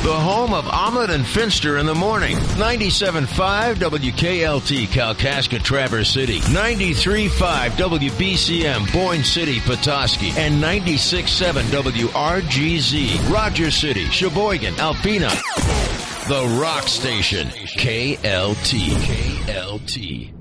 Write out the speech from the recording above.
The home of Omelet and Finster in the morning. 97.5 WKLT, Kalkaska, Traverse City. 93.5 WBCM, Boyne City, Petoskey. And 96.7 WRGZ, Rogers City, Sheboygan, Alpena. The Rock Station, KLT.